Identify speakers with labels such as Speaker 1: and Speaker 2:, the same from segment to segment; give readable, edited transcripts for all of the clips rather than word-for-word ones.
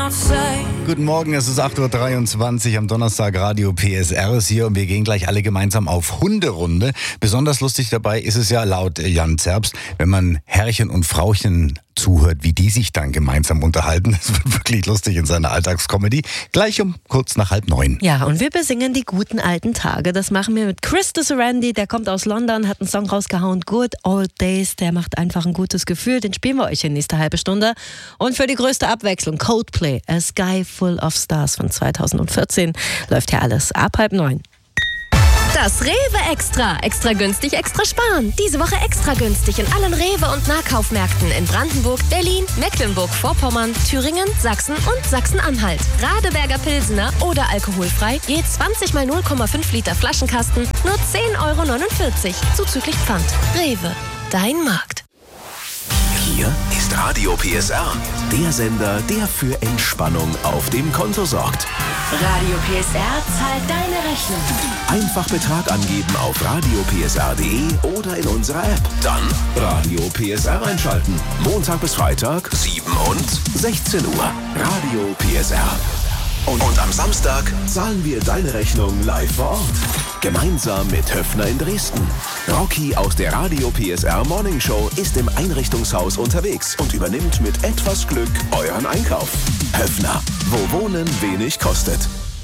Speaker 1: Guten Morgen, es ist 8.23 Uhr am Donnerstag, Radio PSR ist hier und wir gehen gleich alle gemeinsam auf Hunderunde. Besonders lustig dabei ist es ja laut Jan Zerbst, wenn man Herrchen und Frauchen zuhört, wie die sich dann gemeinsam unterhalten. Das wird wirklich lustig in seiner Alltagscomedy. Gleich um kurz nach 8:30.
Speaker 2: Ja, und wir besingen die guten alten Tage. Das machen wir mit Chris Randy, der kommt aus London, hat einen Song rausgehauen, Good Old Days. Der macht einfach ein gutes Gefühl. Den spielen wir euch in nächster halbe Stunde. Und für die größte Abwechslung, Coldplay, A Sky Full of Stars von 2014. Läuft ja alles ab 8:30.
Speaker 3: Das Rewe Extra. Extra günstig, extra sparen. Diese Woche extra günstig in allen Rewe- und Nahkaufmärkten in Brandenburg, Berlin, Mecklenburg-Vorpommern, Thüringen, Sachsen und Sachsen-Anhalt. Radeberger Pilsener oder alkoholfrei, je 20 mal 0,5 Liter Flaschenkasten, nur 10,49 € zuzüglich Pfand. Rewe, dein Markt.
Speaker 4: Hier ist Radio PSR, der Sender, der für Entspannung auf dem Konto sorgt.
Speaker 5: Radio PSR zahlt deine Rechnung.
Speaker 4: Einfach Betrag angeben auf radiopsr.de oder in unserer App. Dann Radio PSR einschalten. Montag bis Freitag, 7 und 16 Uhr. Radio PSR. Und am Samstag zahlen wir deine Rechnung live vor Ort. Gemeinsam mit Höfner in Dresden. Rocky aus der Radio PSR Morning Show ist im Einrichtungshaus unterwegs und übernimmt mit etwas Glück euren Einkauf. Höfner, wo Wohnen wenig kostet.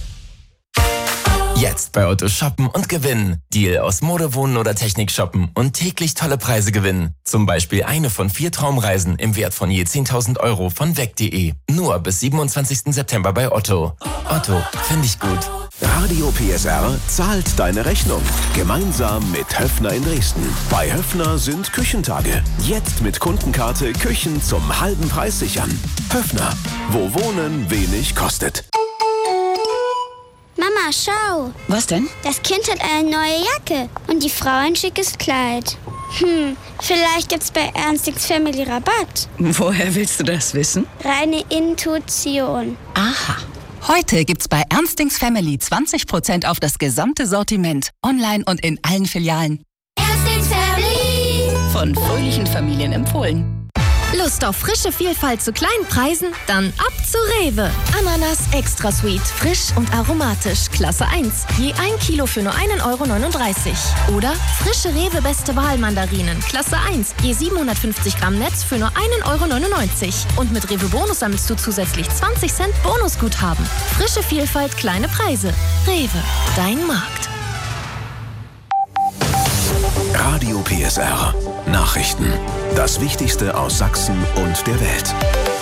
Speaker 6: Jetzt bei Otto shoppen und gewinnen. Deal aus Mode, Wohnen oder Technik shoppen und täglich tolle Preise gewinnen. Zum Beispiel eine von 4 Traumreisen im Wert von je 10.000 € von weg.de. Nur bis 27. September bei Otto. Otto, finde ich gut.
Speaker 4: Radio PSR zahlt deine Rechnung. Gemeinsam mit Höfner in Dresden. Bei Höfner sind Küchentage. Jetzt mit Kundenkarte Küchen zum halben Preis sichern. Höfner, wo Wohnen wenig kostet.
Speaker 7: Mama, schau.
Speaker 8: Was denn?
Speaker 7: Das Kind hat eine neue Jacke und die Frau ein schickes Kleid. Vielleicht gibt's bei Ernstings Family Rabatt.
Speaker 8: Woher willst du das wissen?
Speaker 7: Reine Intuition.
Speaker 8: Aha. Heute gibt's bei Ernstings Family 20% auf das gesamte Sortiment. Online und in allen Filialen.
Speaker 7: Ernstings Family.
Speaker 8: Von fröhlichen Familien empfohlen.
Speaker 3: Lust auf frische Vielfalt zu kleinen Preisen? Dann ab zu Rewe. Ananas Extra Sweet, frisch und aromatisch, Klasse 1. Je 1 Kilo für nur 1,39 €. Oder frische Rewe Beste Wahl Mandarinen, Klasse 1. Je 750 Gramm Netz für nur 1,99 €. Und mit Rewe Bonus sammelst du zusätzlich 20 Cent Bonusguthaben. Frische Vielfalt, kleine Preise. Rewe, dein Markt.
Speaker 4: Radio PSR. Nachrichten. Das Wichtigste aus Sachsen und der Welt.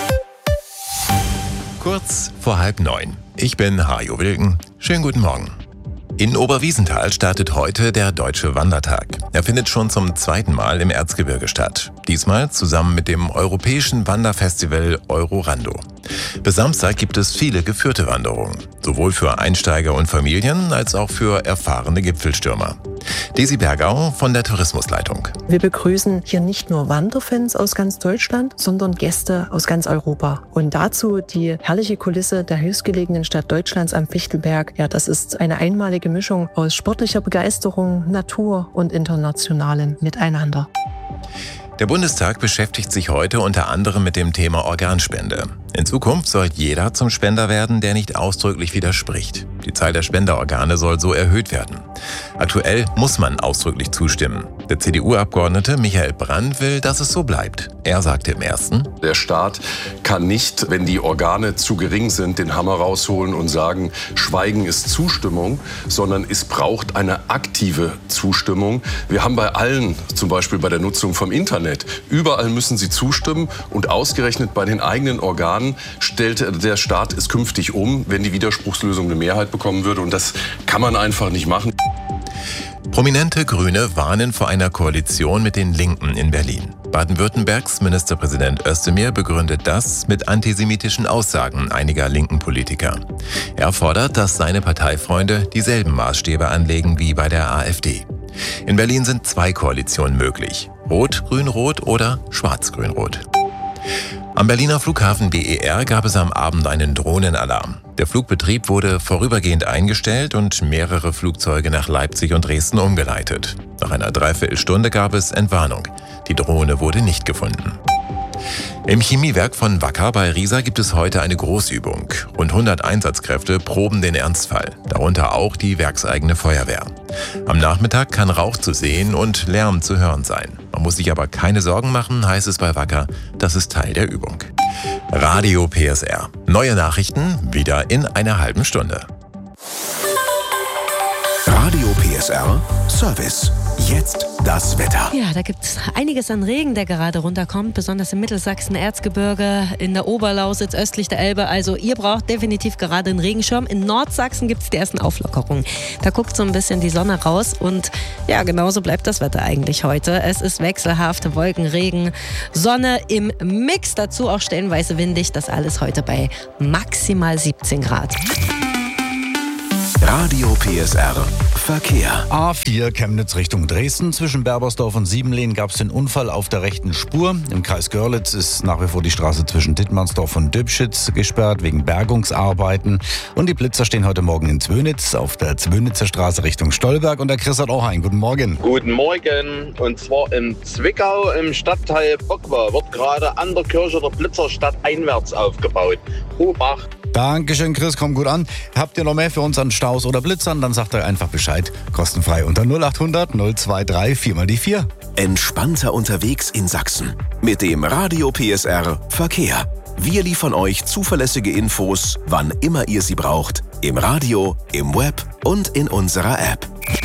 Speaker 9: Kurz vor 8:30. Ich bin Hajo Wilken. Schönen guten Morgen. In Oberwiesenthal startet heute der Deutsche Wandertag. Er findet schon zum 2. Mal im Erzgebirge statt. Diesmal zusammen mit dem europäischen Wanderfestival Eurorando. Bis Samstag gibt es viele geführte Wanderungen. Sowohl für Einsteiger und Familien als auch für erfahrene Gipfelstürmer. Desi Bergau von der Tourismusleitung.
Speaker 10: Wir begrüßen hier nicht nur Wanderfans aus ganz Deutschland, sondern Gäste aus ganz Europa. Und dazu die herrliche Kulisse der höchstgelegenen Stadt Deutschlands am Fichtelberg. Ja, das ist eine einmalige Mischung aus sportlicher Begeisterung, Natur und internationalem Miteinander.
Speaker 9: Der Bundestag beschäftigt sich heute unter anderem mit dem Thema Organspende. In Zukunft soll jeder zum Spender werden, der nicht ausdrücklich widerspricht. Die Zahl der Spenderorgane soll so erhöht werden. Aktuell muss man ausdrücklich zustimmen. Der CDU-Abgeordnete Michael Brandt will, dass es so bleibt. Er sagte im Ersten:
Speaker 11: Der Staat kann nicht, wenn die Organe zu gering sind, den Hammer rausholen und sagen, Schweigen ist Zustimmung, sondern es braucht eine aktive Zustimmung. Wir haben bei allen, zum Beispiel bei der Nutzung vom Internet, überall müssen sie zustimmen und ausgerechnet bei den eigenen Organen stellt der Staat es künftig um, wenn die Widerspruchslösung eine Mehrheit bekommen würde. Und das kann man einfach nicht machen.
Speaker 9: Prominente Grüne warnen vor einer Koalition mit den Linken in Berlin. Baden-Württembergs Ministerpräsident Özdemir begründet das mit antisemitischen Aussagen einiger linken Politiker. Er fordert, dass seine Parteifreunde dieselben Maßstäbe anlegen wie bei der AfD. In Berlin sind 2 Koalitionen möglich: Rot-Grün-Rot oder Schwarz-Grün-Rot. Am Berliner Flughafen BER gab es am Abend einen Drohnenalarm. Der Flugbetrieb wurde vorübergehend eingestellt und mehrere Flugzeuge nach Leipzig und Dresden umgeleitet. Nach einer Dreiviertelstunde gab es Entwarnung. Die Drohne wurde nicht gefunden. Im Chemiewerk von Wacker bei Riesa gibt es heute eine Großübung. Rund 100 Einsatzkräfte proben den Ernstfall, darunter auch die werkseigene Feuerwehr. Am Nachmittag kann Rauch zu sehen und Lärm zu hören sein. Man muss sich aber keine Sorgen machen, heißt es bei Wacker. Das ist Teil der Übung. Radio PSR. Neue Nachrichten wieder in einer halben Stunde.
Speaker 4: Radio PSR Service. Jetzt das Wetter.
Speaker 2: Ja, da gibt es einiges an Regen, der gerade runterkommt, besonders im Mittelsachsen, Erzgebirge, in der Oberlausitz, östlich der Elbe. Also ihr braucht definitiv gerade einen Regenschirm. In Nordsachsen gibt es die ersten Auflockerungen. Da guckt so ein bisschen die Sonne raus und ja, genauso bleibt das Wetter eigentlich heute. Es ist wechselhaft, Wolken, Regen, Sonne im Mix, dazu auch stellenweise windig. Das alles heute bei maximal 17 Grad.
Speaker 4: Radio PSR Verkehr.
Speaker 1: A4 Chemnitz Richtung Dresden. Zwischen Berbersdorf und Siebenlehn gab es den Unfall auf der rechten Spur. Im Kreis Görlitz ist nach wie vor die Straße zwischen Dittmannsdorf und Dübschitz gesperrt wegen Bergungsarbeiten. Und die Blitzer stehen heute Morgen in Zwönitz auf der Zwönitzer Straße Richtung Stolberg. Und der Chris hat auch einen. Guten Morgen.
Speaker 12: Guten Morgen. Und zwar in Zwickau im Stadtteil Bockwar wird gerade an der Kirche der Blitzer stadteinwärts aufgebaut. Obacht!
Speaker 1: Dankeschön, Chris, kommt gut an. Habt ihr noch mehr für uns an Staus oder Blitzern, dann sagt euch einfach Bescheid. Kostenfrei unter 0800 023 4 mal die 4.
Speaker 4: Entspannter unterwegs in Sachsen. Mit dem Radio PSR Verkehr. Wir liefern euch zuverlässige Infos, wann immer ihr sie braucht. Im Radio, im Web und in unserer App.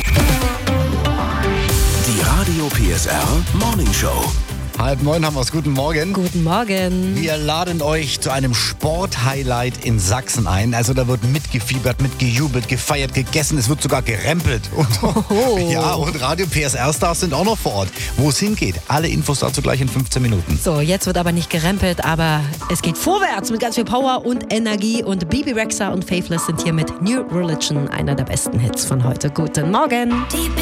Speaker 4: Die Radio PSR Morning Show.
Speaker 1: 8:30 haben wir es. Guten Morgen.
Speaker 2: Guten Morgen.
Speaker 1: Wir laden euch zu einem Sporthighlight in Sachsen ein. Also da wird mitgefiebert, mitgejubelt, gefeiert, gegessen. Es wird sogar gerempelt. Und, ja, und Radio PSR-Stars sind auch noch vor Ort. Wo es hingeht, alle Infos dazu gleich in 15 Minuten.
Speaker 2: So, jetzt wird aber nicht gerempelt, aber es geht vorwärts mit ganz viel Power und Energie. Und Bibi Rexha und Faithless sind hier mit New Religion, einer der besten Hits von heute. Guten Morgen.